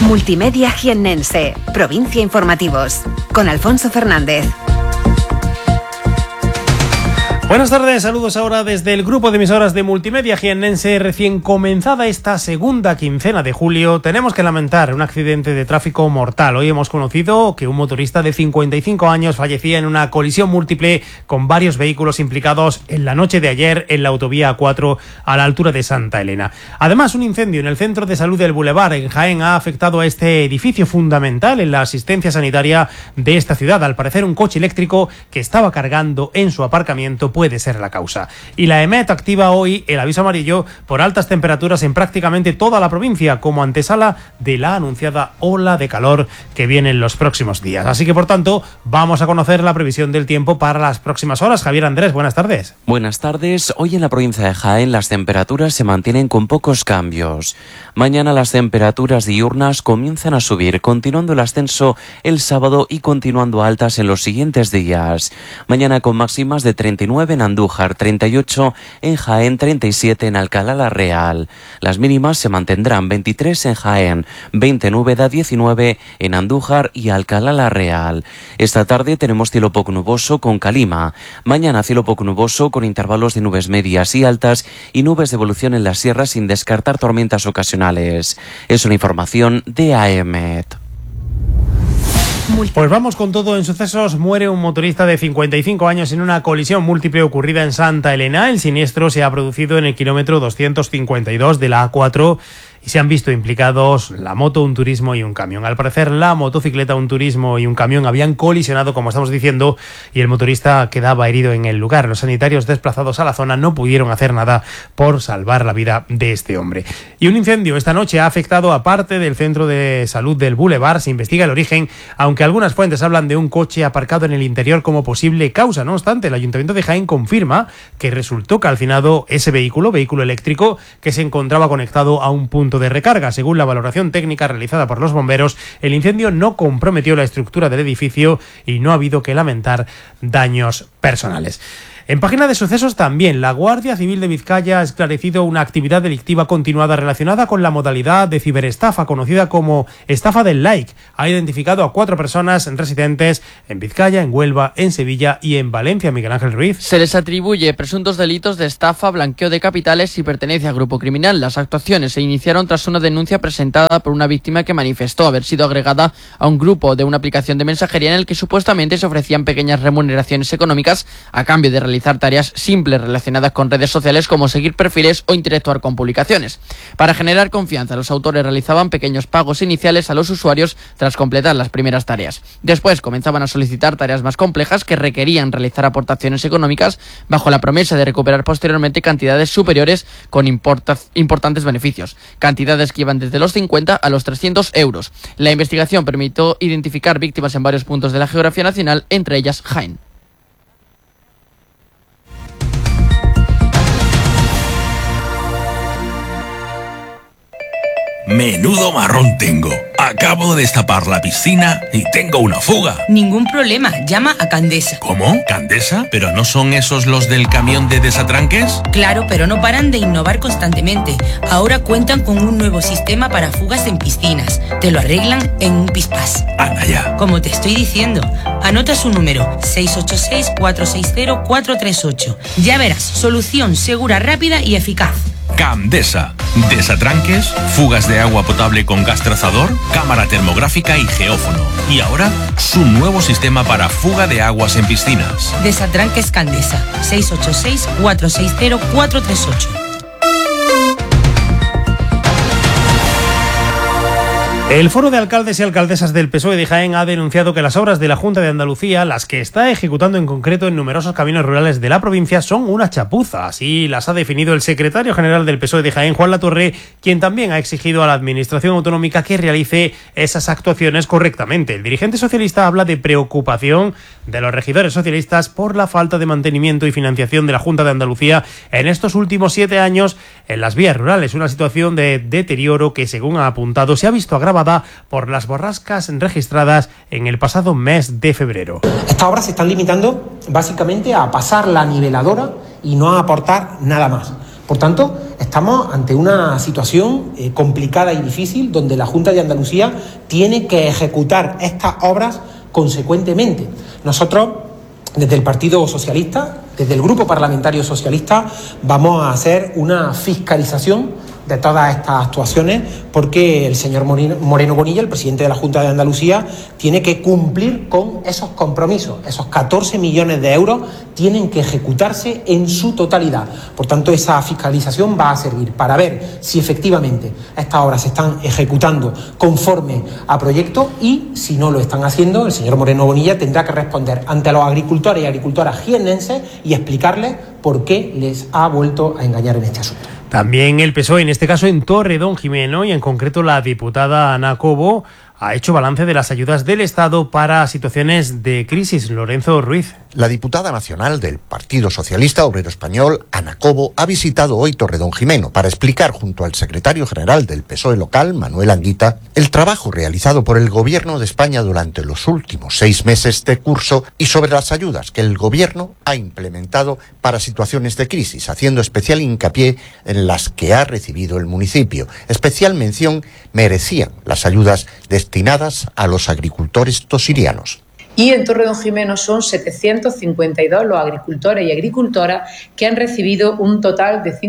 Multimedia Jiennense, Provincia Informativos, con Alfonso Fernández. Buenas tardes, saludos ahora desde el grupo de emisoras de Multimedia Jiennense. Recién comenzada esta segunda quincena de julio, tenemos que lamentar un accidente de tráfico mortal. Hoy hemos conocido que un motorista de 55 años fallecía en una colisión múltiple con varios vehículos implicados en la noche de ayer en la autovía A4 a la altura de Santa Elena. Además, un incendio en el centro de salud del Boulevard en Jaén ha afectado a este edificio fundamental en la asistencia sanitaria de esta ciudad. Al parecer, un coche eléctrico que estaba cargando en su aparcamiento puede ser la causa. Y la EMET activa hoy el aviso amarillo por altas temperaturas en prácticamente toda la provincia, como antesala de la anunciada ola de calor que viene en los próximos días. Así que, por tanto, vamos a conocer la previsión del tiempo para las próximas horas. Javier Andrés, buenas tardes. Buenas tardes. Hoy en la provincia de Jaén las temperaturas se mantienen con pocos cambios. Mañana las temperaturas diurnas comienzan a subir, continuando el ascenso el sábado y continuando altas en los siguientes días. Mañana con máximas de 39 en Andújar, 38 en Jaén, 37 en Alcalá la Real. Las mínimas se mantendrán 23 en Jaén, 20 en Úbeda, 19 en Andújar y Alcalá la Real. Esta tarde tenemos cielo poco nuboso con calima. Mañana cielo poco nuboso con intervalos de nubes medias y altas y nubes de evolución en las sierras sin descartar tormentas ocasionales. Es una información de AEMET. Pues vamos con todo en sucesos. Muere un motorista de 55 años en una colisión múltiple ocurrida en Santa Elena. El siniestro se ha producido en el kilómetro 252 de la A4 y se han visto implicados la moto, un turismo y un camión. Al parecer, la motocicleta, un turismo y un camión habían colisionado, como estamos diciendo, y el motorista quedaba herido en el lugar. Los sanitarios desplazados a la zona no pudieron hacer nada por salvar la vida de este hombre. Y un incendio esta noche ha afectado a parte del centro de salud del Boulevard. Se investiga el origen, aunque algunas fuentes hablan de un coche aparcado en el interior como posible causa. No obstante, el Ayuntamiento de Jaén confirma que resultó calcinado ese vehículo eléctrico, que se encontraba conectado a un punto de recarga. Según la valoración técnica realizada por los bomberos, el incendio no comprometió la estructura del edificio y no ha habido que lamentar daños personales. En página de sucesos también, la Guardia Civil de Vizcaya ha esclarecido una actividad delictiva continuada relacionada con la modalidad de ciberestafa conocida como estafa del like. Ha identificado a 4 personas residentes en Vizcaya, en Huelva, en Sevilla y en Valencia. Miguel Ángel Ruiz. Se les atribuye presuntos delitos de estafa, blanqueo de capitales y pertenencia a grupo criminal. Las actuaciones se iniciaron tras una denuncia presentada por una víctima que manifestó haber sido agregada a un grupo de una aplicación de mensajería en el que supuestamente se ofrecían pequeñas remuneraciones económicas a cambio de realizar tareas simples relacionadas con redes sociales como seguir perfiles o interactuar con publicaciones. Para generar confianza, los autores realizaban pequeños pagos iniciales a los usuarios tras completar las primeras tareas. Después comenzaban a solicitar tareas más complejas que requerían realizar aportaciones económicas bajo la promesa de recuperar posteriormente cantidades superiores con importantes beneficios, cantidades que iban desde los 50 a los 300 euros. La investigación permitió identificar víctimas en varios puntos de la geografía nacional, entre ellas Jaén. Menudo marrón tengo. Acabo de destapar la piscina y tengo una fuga. Ningún problema, llama a Candesa. ¿Cómo? ¿Candesa? ¿Pero no son esos los del camión de desatranques? Claro, pero no paran de innovar constantemente. Ahora cuentan con un nuevo sistema para fugas en piscinas. Te lo arreglan en un pispás. Anda ya. Como te estoy diciendo, anota su número, 686-460-438. Ya verás, solución segura, rápida y eficaz. Candesa. Desatranques, fugas de agua potable con gas trazador, cámara termográfica y geófono. Y ahora, su nuevo sistema para fuga de aguas en piscinas. Desatranques Candesa. 686-460-438. El Foro de Alcaldes y Alcaldesas del PSOE de Jaén ha denunciado que las obras de la Junta de Andalucía, las que está ejecutando en concreto en numerosos caminos rurales de la provincia, son una chapuza. Así las ha definido el secretario general del PSOE de Jaén, Juan Latorre, quien también ha exigido a la Administración Autonómica que realice esas actuaciones correctamente. El dirigente socialista habla de preocupación de los regidores socialistas por la falta de mantenimiento y financiación de la Junta de Andalucía en estos últimos 7 años en las vías rurales. Una situación de deterioro que, según ha apuntado, se ha visto agravada por las borrascas registradas en el pasado mes de febrero. Estas obras se están limitando básicamente a pasar la niveladora y no a aportar nada más. Por tanto, estamos ante una situación complicada y difícil donde la Junta de Andalucía tiene que ejecutar estas obras consecuentemente. Nosotros, desde el Partido Socialista, desde el Grupo Parlamentario Socialista, vamos a hacer una fiscalización de todas estas actuaciones, porque el señor Moreno Bonilla, el presidente de la Junta de Andalucía, tiene que cumplir con esos compromisos. Esos 14 millones de euros tienen que ejecutarse en su totalidad. Por tanto, esa fiscalización va a servir para ver si efectivamente estas obras se están ejecutando conforme a proyecto, y si no lo están haciendo, el señor Moreno Bonilla tendrá que responder ante los agricultores y agricultoras jiennenses y explicarles por qué les ha vuelto a engañar en este asunto. También el PSOE, en este caso en Torredonjimeno, y en concreto la diputada Ana Cobo, ha hecho balance de las ayudas del Estado para situaciones de crisis. Lorenzo Ruiz. La diputada nacional del Partido Socialista Obrero Español, Ana Cobo, ha visitado hoy Torredonjimeno para explicar junto al secretario general del PSOE local, Manuel Anguita, el trabajo realizado por el Gobierno de España durante los últimos 6 meses de curso y sobre las ayudas que el Gobierno ha implementado para situaciones de crisis, haciendo especial hincapié en las que ha recibido el municipio. Especial mención merecían las ayudas destinadas a los agricultores tosirianos. Y en Torredonjimeno son 752 los agricultores y agricultoras que han recibido un total de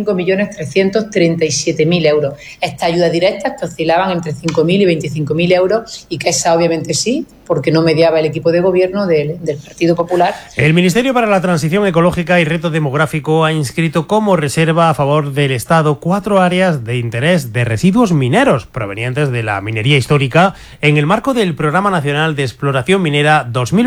5.337.000 euros. Estas ayudas directas que oscilaban entre 5.000 y 25.000 euros, y que esa obviamente sí, porque no mediaba el equipo de gobierno del Partido Popular. El Ministerio para la Transición Ecológica y Reto Demográfico ha inscrito como reserva a favor del Estado 4 áreas de interés de residuos mineros provenientes de la minería histórica en el marco del Programa Nacional de Exploración Minera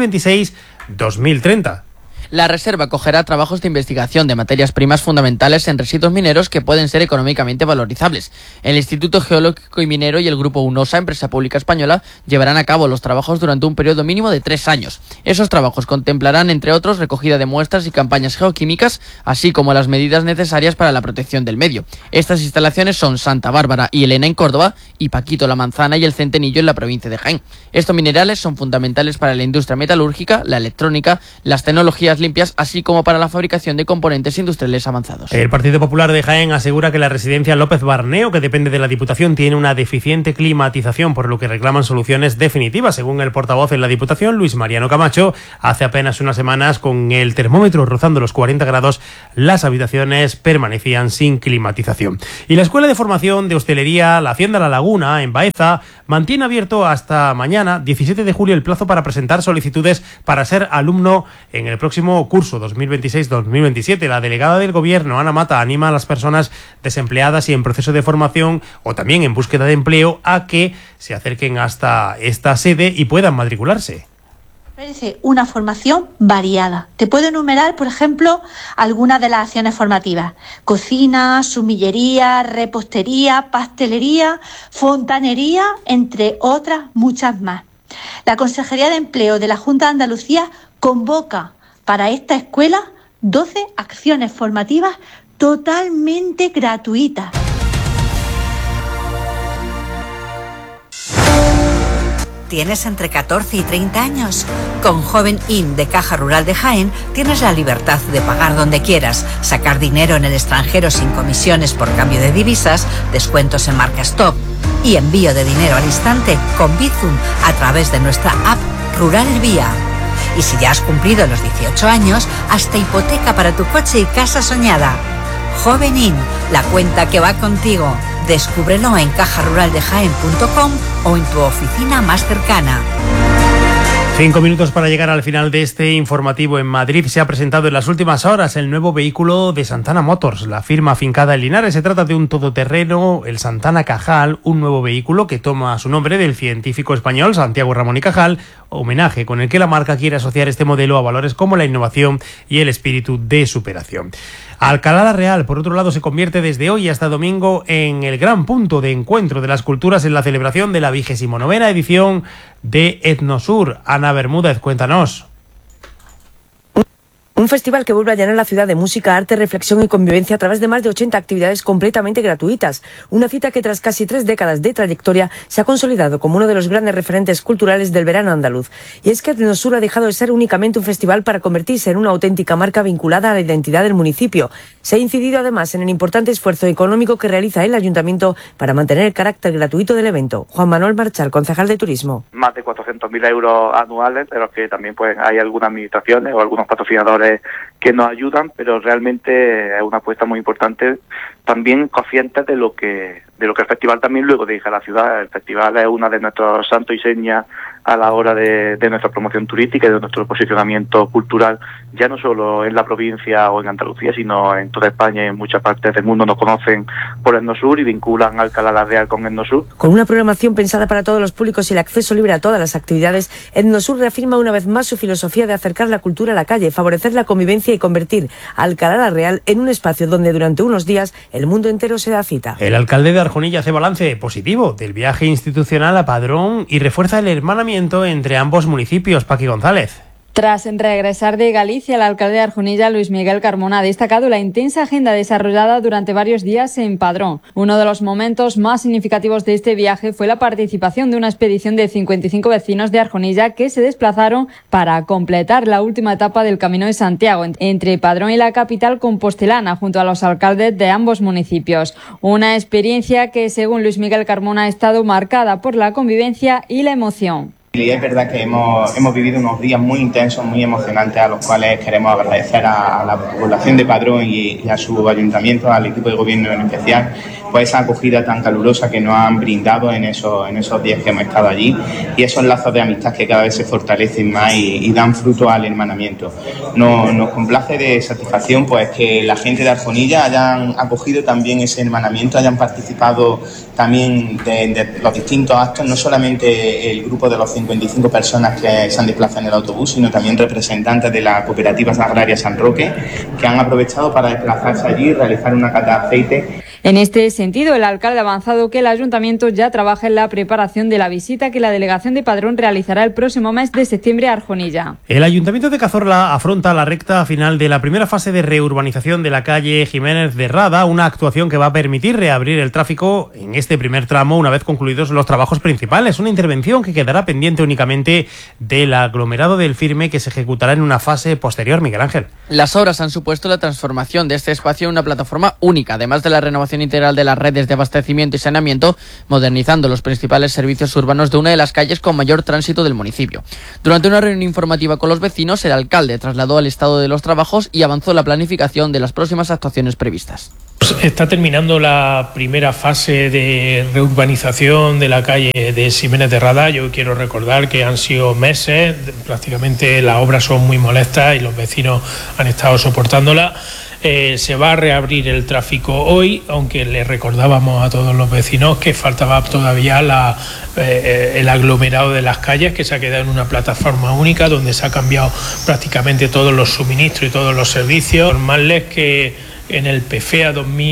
2026-2030. La reserva acogerá trabajos de investigación de materias primas fundamentales en residuos mineros que pueden ser económicamente valorizables. El Instituto Geológico y Minero y el Grupo UNOSA, empresa pública española, llevarán a cabo los trabajos durante un periodo mínimo de 3 años. Esos trabajos contemplarán, entre otros, recogida de muestras y campañas geoquímicas, así como las medidas necesarias para la protección del medio. Estas instalaciones son Santa Bárbara y Elena en Córdoba y Paquito La Manzana y el Centenillo en la provincia de Jaén. Estos minerales son fundamentales para la industria metalúrgica, la electrónica, las tecnologías limpias, así como para la fabricación de componentes industriales avanzados. El Partido Popular de Jaén asegura que la residencia López Barneo, que depende de la Diputación, tiene una deficiente climatización, por lo que reclaman soluciones definitivas. Según el portavoz en la Diputación, Luis Mariano Camacho, hace apenas unas semanas, con el termómetro rozando los 40 grados, las habitaciones permanecían sin climatización. Y la Escuela de Formación de Hostelería La Hacienda La Laguna, en Baeza, mantiene abierto hasta mañana, 17 de julio, el plazo para presentar solicitudes para ser alumno en el próximo curso 2026-2027. La delegada del Gobierno, Ana Mata, anima a las personas desempleadas y en proceso de formación o también en búsqueda de empleo a que se acerquen hasta esta sede y puedan matricularse. Ofrece una formación variada. Te puedo enumerar, por ejemplo, algunas de las acciones formativas: cocina, sumillería, repostería, pastelería, fontanería, entre otras muchas más. La Consejería de Empleo de la Junta de Andalucía convoca para esta escuela 12 acciones formativas totalmente gratuitas. ¿Tienes entre 14 y 30 años? Con Joven In de Caja Rural de Jaén tienes la libertad de pagar donde quieras, sacar dinero en el extranjero sin comisiones por cambio de divisas, descuentos en marcas top y envío de dinero al instante con Bizum a través de nuestra app Rural Vía. Y si ya has cumplido los 18 años, hasta hipoteca para tu coche y casa soñada. Joven In, la cuenta que va contigo. Descúbrelo en cajaruraldejaen.com o en tu oficina más cercana. 5 minutos para llegar al final de este informativo. En Madrid se ha presentado en las últimas horas el nuevo vehículo de Santana Motors, la firma afincada en Linares. Se trata de un todoterreno, el Santana Cajal, un nuevo vehículo que toma su nombre del científico español Santiago Ramón y Cajal, homenaje con el que la marca quiere asociar este modelo a valores como la innovación y el espíritu de superación. Alcalá la Real, por otro lado, se convierte desde hoy hasta domingo en el gran punto de encuentro de las culturas en la celebración de la 29ª edición de Etnosur. Ana Bermúdez, cuéntanos. Un festival que vuelve a llenar la ciudad de música, arte, reflexión y convivencia a través de más de 80 actividades completamente gratuitas. Una cita que tras casi 3 décadas de trayectoria se ha consolidado como uno de los grandes referentes culturales del verano andaluz. Y es que Etnosur ha dejado de ser únicamente un festival para convertirse en una auténtica marca vinculada a la identidad del municipio. Se ha incidido además en el importante esfuerzo económico que realiza el ayuntamiento para mantener el carácter gratuito del evento. Juan Manuel Marchal, concejal de Turismo. Más de 400.000 euros anuales, de los que también pues hay algunas administraciones o algunos patrocinadores que nos ayudan, pero realmente es una apuesta muy importante, también conscientes de lo que el festival también luego deja a la ciudad. El festival es una de nuestros santos y señas a la hora de nuestra promoción turística y de nuestro posicionamiento cultural, ya no solo en la provincia o en Andalucía, sino en toda España y en muchas partes del mundo. Nos conocen por Etnosur y vinculan Alcalá la Real con Etnosur. Con una programación pensada para todos los públicos y el acceso libre a todas las actividades, Etnosur reafirma una vez más su filosofía de acercar la cultura a la calle, favorecer la convivencia y convertir Alcalá la Real en un espacio donde durante unos días el mundo entero se da cita. El alcalde de Arjonilla hace balance positivo del viaje institucional a Padrón y refuerza el hermanamiento entre ambos municipios. Paqui González. Tras regresar de Galicia, el alcalde de Arjonilla, Luis Miguel Carmona, ha destacado la intensa agenda desarrollada durante varios días en Padrón. Uno de los momentos más significativos de este viaje fue la participación de una expedición de 55 vecinos de Arjonilla que se desplazaron para completar la última etapa del Camino de Santiago entre Padrón y la capital compostelana, junto a los alcaldes de ambos municipios. Una experiencia que, según Luis Miguel Carmona, ha estado marcada por la convivencia y la emoción. Y es verdad que hemos vivido unos días muy intensos, muy emocionantes, a los cuales queremos agradecer a la población de Padrón y a su ayuntamiento, al equipo de gobierno en especial, pues esa acogida tan calurosa que nos han brindado en esos días que hemos estado allí, y esos lazos de amistad que cada vez se fortalecen más y dan fruto al hermanamiento. Nos complace de satisfacción pues que la gente de Arjonilla hayan acogido también ese hermanamiento, hayan participado también de los distintos actos, no solamente el grupo de los 55 personas que se han desplazado en el autobús, sino también representantes de la cooperativa agraria San Roque, que han aprovechado para desplazarse allí y realizar una cata de aceite. En este sentido, el alcalde ha avanzado que el ayuntamiento ya trabaja en la preparación de la visita que la delegación de Padrón realizará el próximo mes de septiembre a Arjonilla. El ayuntamiento de Cazorla afronta la recta final de la primera fase de reurbanización de la calle Jiménez de Rada, una actuación que va a permitir reabrir el tráfico en este primer tramo una vez concluidos los trabajos principales. Una intervención que quedará pendiente únicamente del aglomerado del Firme, que se ejecutará en una fase posterior. Miguel Ángel. Las obras han supuesto la transformación de este espacio en una plataforma única, además de la renovación integral de las redes de abastecimiento y saneamiento, modernizando los principales servicios urbanos de una de las calles con mayor tránsito del municipio. Durante una reunión informativa con los vecinos, el alcalde trasladó el estado de los trabajos y avanzó la planificación de las próximas actuaciones previstas. Está terminando la primera fase de reurbanización de la calle de Jiménez de Rada. Yo quiero recordar que han sido meses, prácticamente las obras son muy molestas y los vecinos han estado soportándola. Se va a reabrir el tráfico hoy, aunque le recordábamos a todos los vecinos que faltaba todavía el aglomerado de las calles, que se ha quedado en una plataforma única donde se ha cambiado prácticamente todos los suministros y todos los servicios. Normal que en el PFEA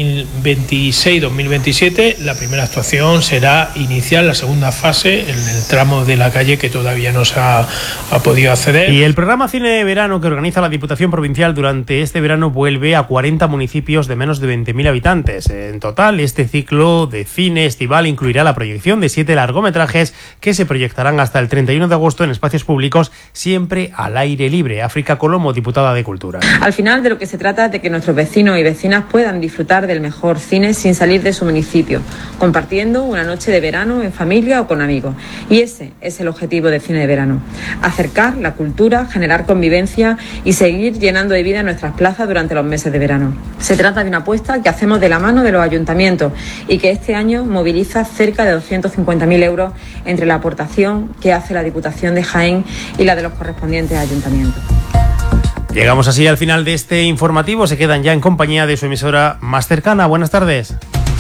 2026-2027 la primera actuación será iniciar la segunda fase en el tramo de la calle que todavía no se ha podido acceder. Y el programa Cine de Verano que organiza la Diputación Provincial durante este verano vuelve a 40 municipios de menos de 20.000 habitantes. En total, este ciclo de cine estival incluirá la proyección de 7 largometrajes que se proyectarán hasta el 31 de agosto en espacios públicos, siempre al aire libre. África Colomo, diputada de Cultura. Al final, de lo que se trata es de que nuestros vecinos y vecinas puedan disfrutar del mejor cine sin salir de su municipio, compartiendo una noche de verano en familia o con amigos. Y ese es el objetivo de Cine de Verano: acercar la cultura, generar convivencia y seguir llenando de vida nuestras plazas durante los meses de verano. Se trata de una apuesta que hacemos de la mano de los ayuntamientos y que este año moviliza cerca de 250.000 euros entre la aportación que hace la Diputación de Jaén y la de los correspondientes ayuntamientos. Llegamos así al final de este informativo. Se quedan ya en compañía de su emisora más cercana. Buenas tardes.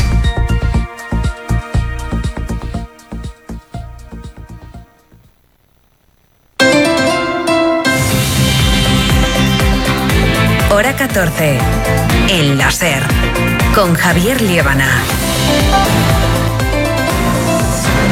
Hora 14. El láser. Con Javier Liébana.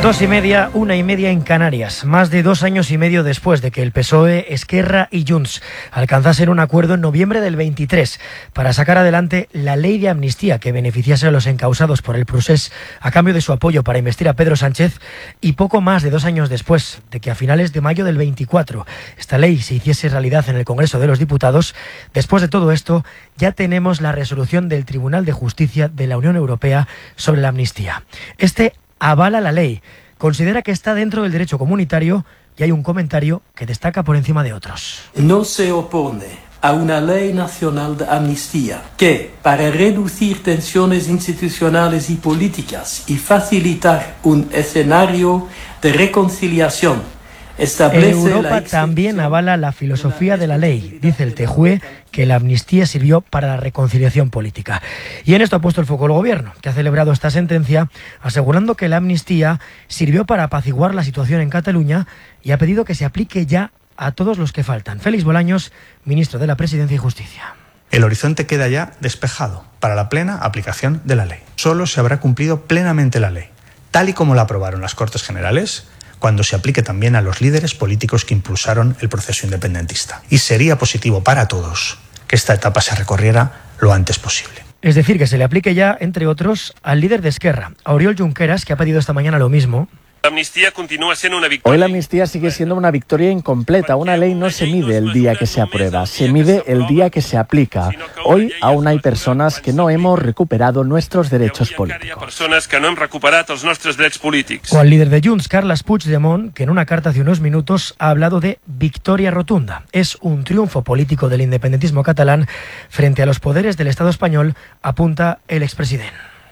2:30, 1:30 en Canarias. Más de 2 años y medio después de que el PSOE, Esquerra y Junts alcanzasen un acuerdo en noviembre del 23 para sacar adelante la ley de amnistía que beneficiase a los encausados por el procés a cambio de su apoyo para investir a Pedro Sánchez, y poco más de 2 años después de que a finales de mayo del 24 esta ley se hiciese realidad en el Congreso de los Diputados, después de todo esto ya tenemos la resolución del Tribunal de Justicia de la Unión Europea sobre la amnistía. Este avala la ley, considera que está dentro del derecho comunitario y hay un comentario que destaca por encima de otros. No se opone a una ley nacional de amnistía que, para reducir tensiones institucionales y políticas y facilitar un escenario de reconciliación, Europa también avala la filosofía de la ley. Dice el TJUE que la amnistía sirvió para la reconciliación política. Y en esto ha puesto el foco el Gobierno, que ha celebrado esta sentencia asegurando que la amnistía sirvió para apaciguar la situación en Cataluña y ha pedido que se aplique ya a todos los que faltan. Félix Bolaños, ministro de la Presidencia y Justicia. El horizonte queda ya despejado para la plena aplicación de la ley. Solo se habrá cumplido plenamente la ley, tal y como la aprobaron las Cortes Generales, cuando se aplique también a los líderes políticos que impulsaron el proceso independentista. Y sería positivo para todos que esta etapa se recorriera lo antes posible. Es decir, que se le aplique ya, entre otros, al líder de Esquerra, a Oriol Junqueras, que ha pedido esta mañana lo mismo. La amnistía continúa siendo una victoria. Hoy la amnistía sigue siendo una victoria incompleta. Una ley no se mide el día que se aprueba, se mide el día que se aplica. Hoy aún hay personas que no hemos recuperado nuestros derechos políticos. Personas que no han recuperado los nuestros derechos políticos. O al líder de Junts, Carles Puigdemont, que en una carta hace unos minutos ha hablado de victoria rotunda. Es un triunfo político del independentismo catalán frente a los poderes del Estado español, apunta el expresidente.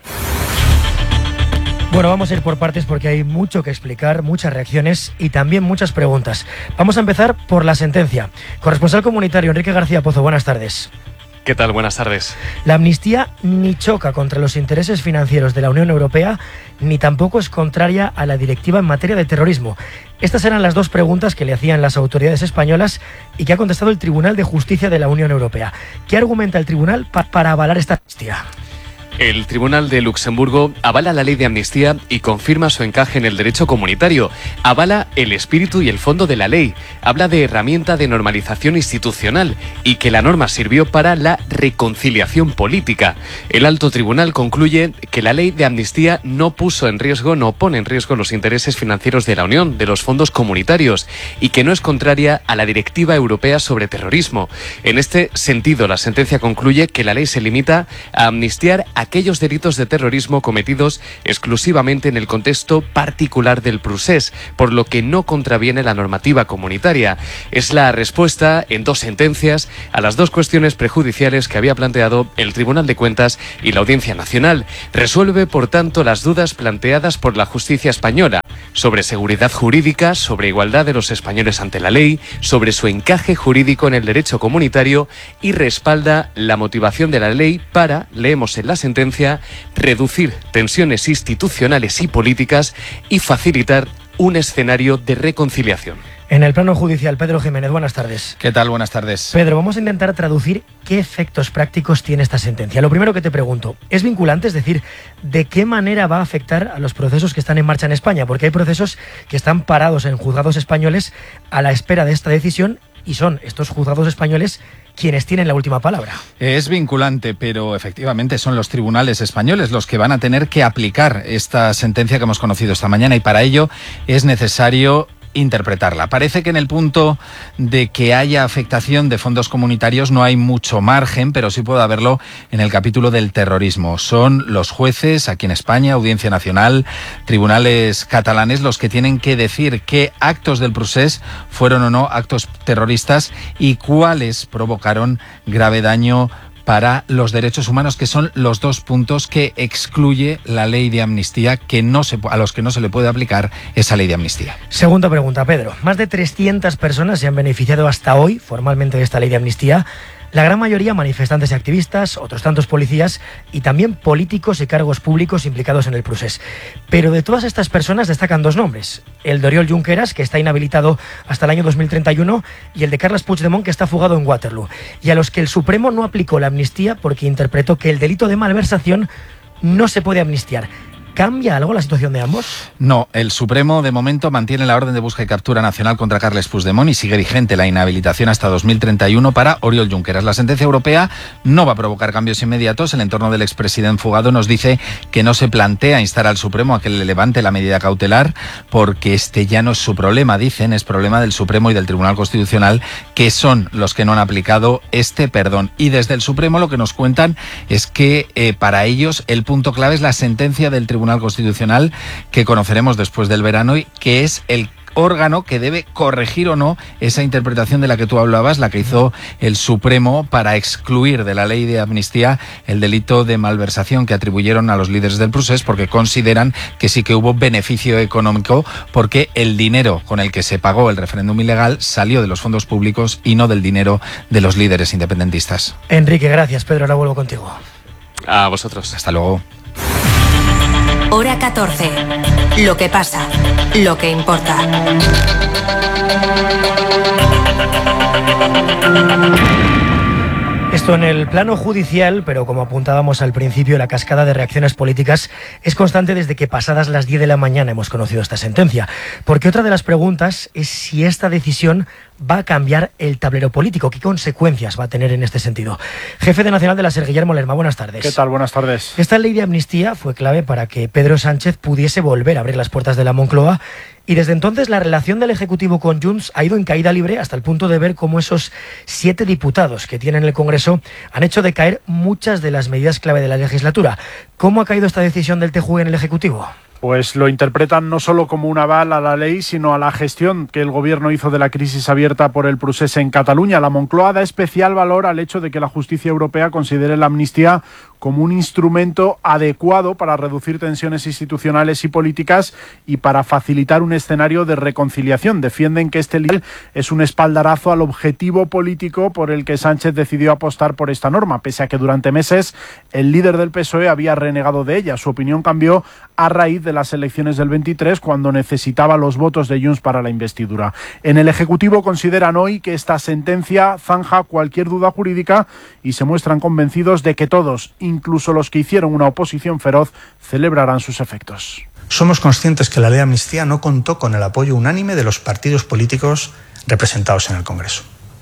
Bueno, vamos a ir por partes porque hay mucho que explicar, muchas reacciones y también muchas preguntas. Vamos a empezar por la sentencia. Corresponsal comunitario Enrique García Pozo, buenas tardes. ¿Qué tal? Buenas tardes. La amnistía ni choca contra los intereses financieros de la Unión Europea, ni tampoco es contraria a la directiva en materia de terrorismo. Estas eran las dos preguntas que le hacían las autoridades españolas y que ha contestado el Tribunal de Justicia de la Unión Europea. ¿Qué argumenta el tribunal para avalar esta amnistía? El Tribunal de Luxemburgo avala la ley de amnistía y confirma su encaje en el derecho comunitario. Avala el espíritu y el fondo de la ley. Habla de herramienta de normalización institucional y que la norma sirvió para la reconciliación política. El alto tribunal concluye que la ley de amnistía no pone en riesgo los intereses financieros de la Unión, de los fondos comunitarios, y que no es contraria a la Directiva Europea sobre Terrorismo. En este sentido, la sentencia concluye que la ley se limita a amnistiar aquellos delitos de terrorismo cometidos exclusivamente en el contexto particular del procés, por lo que no contraviene la normativa comunitaria. Es la respuesta en dos sentencias a las dos cuestiones prejudiciales que había planteado el Tribunal de Cuentas y la Audiencia Nacional. Resuelve, por tanto, las dudas planteadas por la justicia española sobre seguridad jurídica, sobre igualdad de los españoles ante la ley, sobre su encaje jurídico en el derecho comunitario, y respalda la motivación de la ley para, leemos en la sentencia, reducir tensiones institucionales y políticas y facilitar un escenario de reconciliación. En el plano judicial, Pedro Jiménez, buenas tardes. ¿Qué tal? Buenas tardes. Pedro, vamos a intentar traducir qué efectos prácticos tiene esta sentencia. Lo primero que te pregunto, ¿es vinculante? Es decir, ¿de qué manera va a afectar a los procesos que están en marcha en España? Porque hay procesos que están parados en juzgados españoles a la espera de esta decisión y son estos juzgados españoles quienes tienen la última palabra. Es vinculante, pero efectivamente son los tribunales españoles los que van a tener que aplicar esta sentencia que hemos conocido esta mañana, y para ello es necesario interpretarla. Parece que en el punto de que haya afectación de fondos comunitarios no hay mucho margen, pero sí puede haberlo en el capítulo del terrorismo. Son los jueces aquí en España, Audiencia Nacional, tribunales catalanes, los que tienen que decir qué actos del procés fueron o no actos terroristas y cuáles provocaron grave daño para los derechos humanos, que son los dos puntos que excluye la ley de amnistía, a los que no se le puede aplicar esa ley de amnistía. Segunda pregunta, Pedro. Más de 300 personas se han beneficiado hasta hoy formalmente de esta ley de amnistía. La gran mayoría manifestantes y activistas, otros tantos policías y también políticos y cargos públicos implicados en el procés. Pero de todas estas personas destacan dos nombres: el de Oriol Junqueras, que está inhabilitado hasta el año 2031, y el de Carles Puigdemont, que está fugado en Waterloo, y a los que el Supremo no aplicó la amnistía porque interpretó que el delito de malversación no se puede amnistiar. ¿Cambia algo la situación de ambos? No, el Supremo de momento mantiene la orden de busca y captura nacional contra Carles Puigdemont y sigue vigente la inhabilitación hasta 2031 para Oriol Junqueras. La sentencia europea no va a provocar cambios inmediatos. El entorno del expresidente fugado nos dice que no se plantea instar al Supremo a que le levante la medida cautelar porque este ya no es su problema, dicen, es problema del Supremo y del Tribunal Constitucional, que son los que no han aplicado este perdón. Y desde el Supremo lo que nos cuentan es que para ellos el punto clave es la sentencia del Tribunal Constitucional que conoceremos después del verano y que es el órgano que debe corregir o no esa interpretación de la que tú hablabas, la que hizo el Supremo para excluir de la ley de amnistía el delito de malversación que atribuyeron a los líderes del procés, porque consideran que sí que hubo beneficio económico porque el dinero con el que se pagó el referéndum ilegal salió de los fondos públicos y no del dinero de los líderes independentistas. Enrique, gracias. Pedro, ahora vuelvo contigo. A vosotros. Hasta luego. Hora 14. Lo que pasa, lo que importa. Esto en el plano judicial, pero como apuntábamos al principio, la cascada de reacciones políticas es constante desde que pasadas las 10 de la mañana hemos conocido esta sentencia. Porque otra de las preguntas es si esta decisión va a cambiar el tablero político. ¿Qué consecuencias va a tener en este sentido? Jefe de Nacional de la SER, Guillermo Lerma, buenas tardes. ¿Qué tal? Buenas tardes. Esta ley de amnistía fue clave para que Pedro Sánchez pudiese volver a abrir las puertas de la Moncloa y desde entonces la relación del Ejecutivo con Junts ha ido en caída libre hasta el punto de ver cómo esos 7 diputados que tienen el Congreso han hecho decaer muchas de las medidas clave de la legislatura. ¿Cómo ha caído esta decisión del TJUE en el Ejecutivo? Pues lo interpretan no solo como un aval a la ley, sino a la gestión que el Gobierno hizo de la crisis abierta por el procés en Cataluña. La Moncloa da especial valor al hecho de que la justicia europea considere la amnistía como un instrumento adecuado para reducir tensiones institucionales y políticas y para facilitar un escenario de reconciliación. Defienden que este es un espaldarazo al objetivo político por el que Sánchez decidió apostar por esta norma, pese a que durante meses el líder del PSOE había renegado de ella. Su opinión cambió a raíz de las elecciones del 23, cuando necesitaba los votos de Junts para la investidura. En el Ejecutivo consideran hoy que esta sentencia zanja cualquier duda jurídica y se muestran convencidos de que todos, incluso los que hicieron una oposición feroz, celebrarán sus efectos. Somos conscientes que la ley de amnistía no contó con el apoyo unánime de los partidos políticos representados en el Congreso.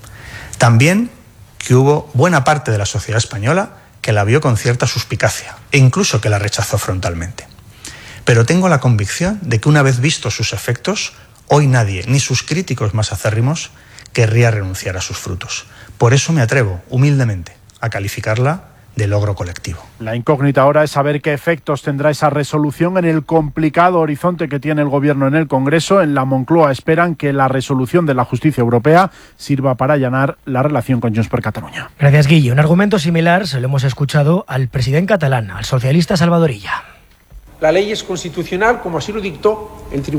También que hubo buena parte de la sociedad española que la vio con cierta suspicacia e incluso que la rechazó frontalmente. Pero tengo la convicción de que una vez vistos sus efectos, hoy nadie, ni sus críticos más acérrimos, querría renunciar a sus frutos. Por eso me atrevo, humildemente, a calificarla de logro colectivo. La incógnita ahora es saber qué efectos tendrá esa resolución en el complicado horizonte que tiene el Gobierno en el Congreso. En la Moncloa esperan que la resolución de la justicia europea sirva para allanar la relación con Junts per Catalunya. Gracias, Guille. Un argumento similar se lo hemos escuchado al presidente catalán, al socialista Salvador Illa. La ley es constitucional, como así lo dictó el Tribunal.